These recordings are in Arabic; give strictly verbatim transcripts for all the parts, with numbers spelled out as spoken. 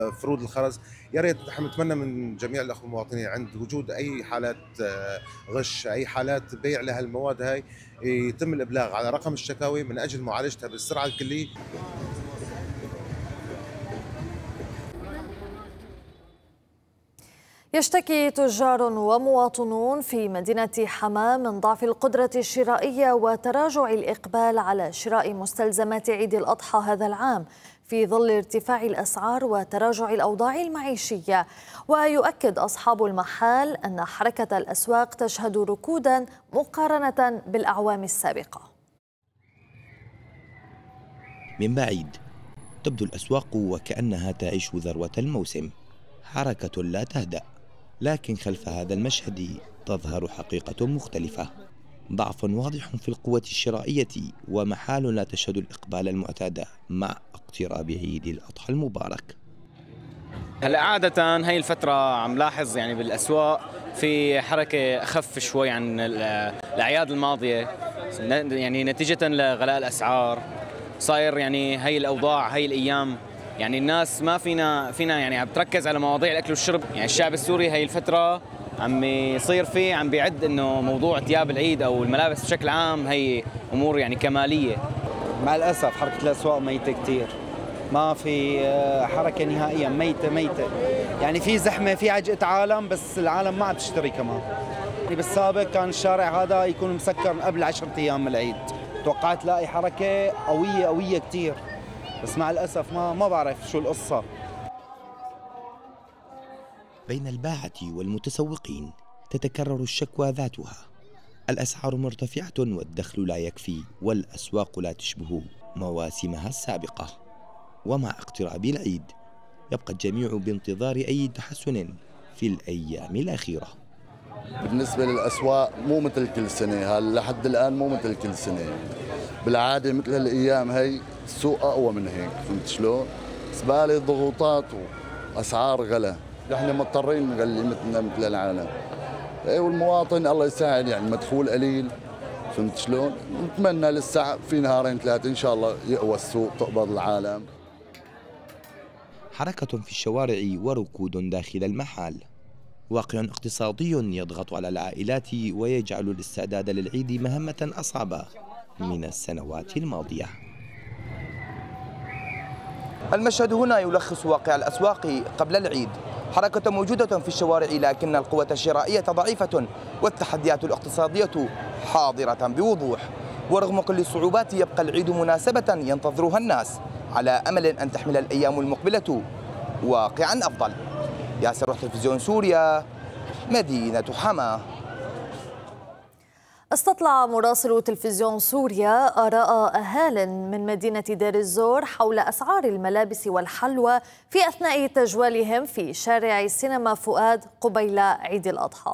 فروض الخرز. يا ريت نحن نتمنى من جميع الاخوه المواطنين عند وجود اي حالات غش، اي حالات بيع لهالمواد هاي، يتم الابلاغ على رقم الشكاوي من اجل معالجتها بالسرعه الكليه. يشتكي تجار ومواطنون في مدينة حماة من ضعف القدرة الشرائية وتراجع الإقبال على شراء مستلزمات عيد الأضحى هذا العام في ظل ارتفاع الأسعار وتراجع الأوضاع المعيشية. ويؤكد أصحاب المحال أن حركة الأسواق تشهد ركودا مقارنة بالأعوام السابقة. من بعيد تبدو الأسواق وكأنها تعيش ذروة الموسم، حركة لا تهدأ، لكن خلف هذا المشهد تظهر حقيقة مختلفة، ضعف واضح في القوة الشرائية ومحال لا تشهد الإقبال المعتاد مع اقتراب عيد الأضحى المبارك. هلا عادة هاي الفترة عم لاحظ يعني بالأسواق في حركة أخف شوي عن الأعياد الماضية، يعني نتيجة لغلاء الأسعار. صاير يعني هاي الأوضاع هاي الأيام يعني الناس ما فينا فينا يعني عم تركز على مواضيع الأكل والشرب. يعني الشعب السوري هاي الفترة عم يصير فيه عم بيعد إنه موضوع ثياب العيد أو الملابس بشكل عام هي أمور يعني كمالية. مع الأسف حركة الأسواق ميتة كتير، ما في حركة نهائيا، ميتة ميتة. يعني في زحمة، في عجقة عالم، بس العالم ما عم تشتري كمان. بالسابق كان الشارع هذا يكون مسكر قبل عشرة أيام من العيد، توقعت لاقي حركة قوية قوية كتير، بس مع الأسف ما ما بعرف شو القصة. بين الباعة والمتسوقين تتكرر الشكوى ذاتها، الأسعار مرتفعة والدخل لا يكفي والأسواق لا تشبه مواسمها السابقة. ومع اقتراب العيد يبقى الجميع بانتظار أي تحسن في الأيام الأخيرة. بالنسبة للأسواق مو مثل كل سنة، لحد الآن مو مثل كل سنة. بالعادة مثل هالأيام هي السوق أقوى من هيك، فهمت شلون؟ بس بالي ضغوطات وأسعار غلا، نحن مضطرين نغلي مثلنا مثل العالم. اي والمواطن الله يساعد، يعني مدخول قليل، فهمت شلون؟ نتمنى لسه في نهارين ثلاثة إن شاء الله يقوى السوق، تقبض العالم. حركة في الشوارع وركود داخل المحال، واقع اقتصادي يضغط على العائلات ويجعل الاستعداد للعيد مهمة أصعب من السنوات الماضية. المشهد هنا يلخص واقع الأسواق قبل العيد، حركة موجودة في الشوارع لكن القوة الشرائية ضعيفة والتحديات الاقتصادية حاضرة بوضوح. ورغم كل الصعوبات يبقى العيد مناسبة ينتظرها الناس على أمل أن تحمل الأيام المقبلة واقعا أفضل. ياسر روح تلفزيون سوريا، مدينة حماة. استطلع مراسل تلفزيون سوريا آراء أهال من مدينة دير الزور حول أسعار الملابس والحلوى في أثناء تجوالهم في شارع سينما فؤاد قبيل عيد الأضحى.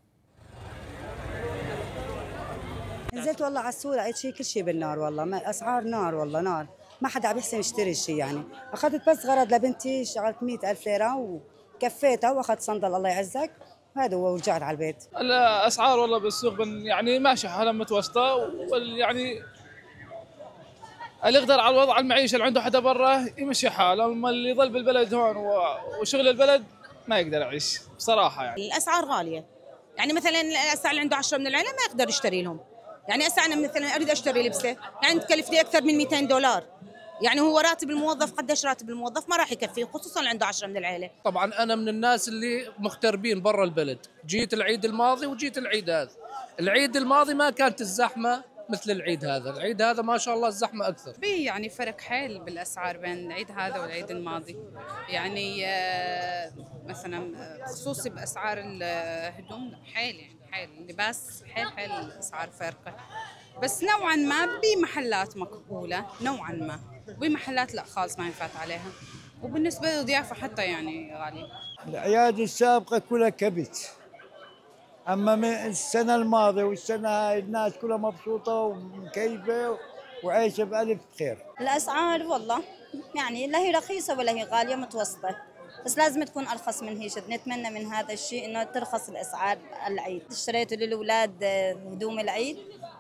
نزلت والله على السوق لقيت شيء كل شيء بالنار، والله ما أسعار نار، والله نار، ما حدا عم يحسن يشتري شيء. يعني أخذت بس غرض لبنتي، شغلت مئة ألف ليرة وكفيتها وأخذت صندل الله يعزك، هذا هو ورجعت على البيت. الاسعار والله بالسوق يعني ماشي حالها متوسطه، يعني اللي يقدر على الوضع المعيشه اللي عنده حدا برا يمشي حاله، اما اللي يظل بالبلد هون وشغل البلد ما يقدر يعيش بصراحه. يعني الاسعار غاليه، يعني مثلا الاسعار اللي عنده عشرة من العيله ما يقدر يشتري لهم. يعني هسه انا مثلا اريد اشتري لبسه يعني تكلفني اكثر من مئتين دولار، يعني هو راتب الموظف قديش راتب الموظف ما راح يكفيه، خصوصا اللي عنده عشرة من العيله. طبعا انا من الناس اللي مغتربين برا البلد، جيت العيد الماضي وجيت العيد هذا. العيد الماضي ما كانت الزحمه مثل العيد هذا، العيد هذا ما شاء الله الزحمه اكثر. في يعني فرق حيل بالاسعار بين العيد هذا والعيد الماضي، يعني مثلا خصوصي باسعار الهدوم حيل، يعني حيل اللباس حيل حيل الاسعار فارقه، بس نوعا ما بمحلات مقبوله نوعا ما، وبمحلات لا خالص ما ينفات عليها، وبالنسبه للضيافه حتى يعني غاليه. الاعياد السابقه كلها كبت، اما من السنه الماضيه والسنه هاي الناس كلها مبسوطه ومكيفه وعايشه بألف خير. الاسعار والله يعني لا هي رخيصه ولا هي غاليه، متوسطه، بس لازم تكون ارخص من هيك. نتمنى من هذا الشيء انه ترخص الاسعار العيد. اشتريت للاولاد هدوم العيد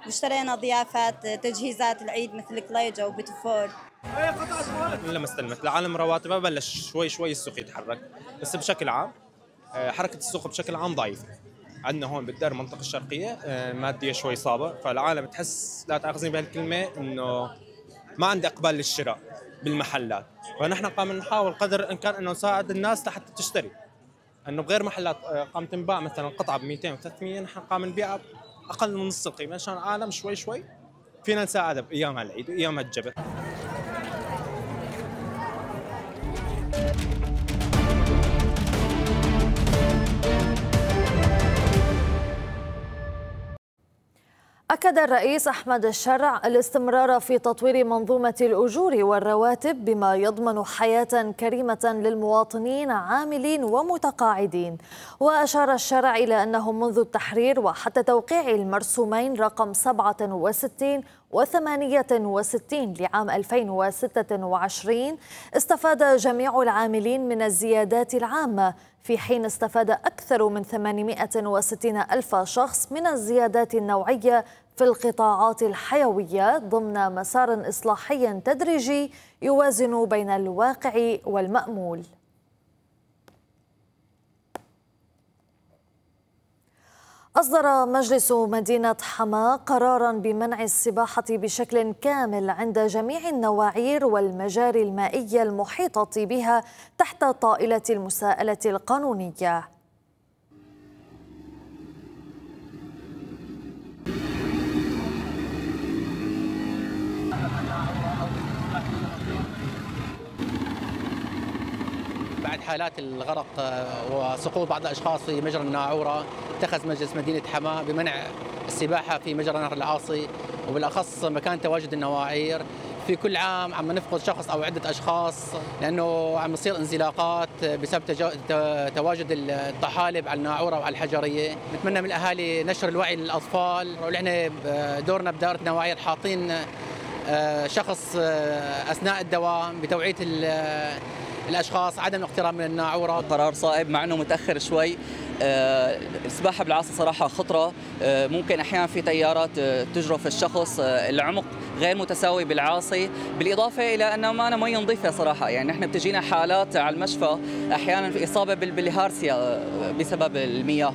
واشترينا ضيافات تجهيزات العيد مثل كليجة وبيتفور. لما استلمت العالم رواتبها بلش شوي شوي السوق يتحرك، بس بشكل عام حركة السوق بشكل عام ضعيفة. عندنا هون بالدار المنطقة الشرقية مادية شوي صعبة، فالعالم تحس لا تأخذني بهالكلمة إنه ما عندي إقبال للشراء بالمحلات، فنحن قام نحاول قدر الإمكان إنه نساعد الناس لحتى تشتري. إنه بغير محلات قام تنباع مثلا قطعة ب مئتين و ثلاثمئة، نحن قام نبيعها أقل من نص القيمة عشان العالم شوي شوي فينا نساعدها بأيام العيد وأيام الجبل. أكد الرئيس أحمد الشرع الاستمرار في تطوير منظومة الأجور والرواتب بما يضمن حياة كريمة للمواطنين عاملين ومتقاعدين. وأشار الشرع إلى أنه منذ التحرير وحتى توقيع المرسومين رقم سبعة وستين وثمانية وستين لعام ألفين وستة وعشرين استفاد جميع العاملين من الزيادات العامة، في حين استفاد أكثر من ثمانمئة وستين ألف شخص من الزيادات النوعية في القطاعات الحيوية ضمن مسار إصلاحي تدريجي يوازن بين الواقع والمأمول. أصدر مجلس مدينة حماة قراراً بمنع السباحة بشكل كامل عند جميع النواعير والمجاري المائية المحيطة بها تحت طائلة المساءلة القانونية. بعد حالات الغرق وسقوط بعض الأشخاص في مجرى الناعورة، اتخذ مجلس مدينة حماة بمنع السباحة في مجرى نهر العاصي، وبالأخص مكان تواجد النواعير. في كل عام عم نفقد شخص أو عدة أشخاص لأنه عم يصير انزلاقات بسبب تواجد الطحالب على الناعورة وعلى الحجرية. نتمنى من الأهالي نشر الوعي للأطفال، ونحن دورنا بدارة النواعير حاطين شخص أثناء الدوام بتوعية الاشخاص عدم الاقتراب من الناعوره. قرار صائب مع انه متاخر شوي. أه السباحه بالعاصي صراحه خطره، أه ممكن احيانا في تيارات أه تجرف الشخص، أه العمق غير متساوي بالعاصي، بالاضافه الى انه ما أنا مي نظيفه صراحه. يعني احنا بتجينا حالات على المشفى احيانا في اصابه بالهارسيا أه بسبب المياه.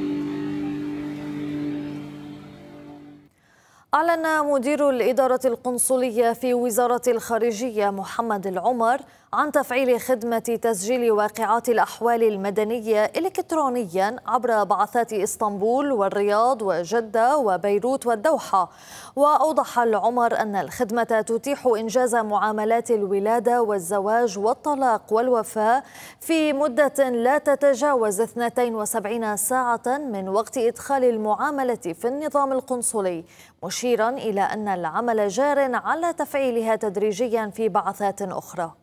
أعلن مدير الإدارة القنصلية في وزارة الخارجية محمد العمر عن تفعيل خدمة تسجيل واقعات الأحوال المدنية إلكترونيا عبر بعثات إسطنبول والرياض وجدة وبيروت والدوحة. وأوضح العمر أن الخدمة تتيح إنجاز معاملات الولادة والزواج والطلاق والوفاة في مدة لا تتجاوز اثنتين وسبعين ساعة من وقت إدخال المعاملة في النظام القنصلي، مشيرا إلى أن العمل جار على تفعيلها تدريجيا في بعثات أخرى.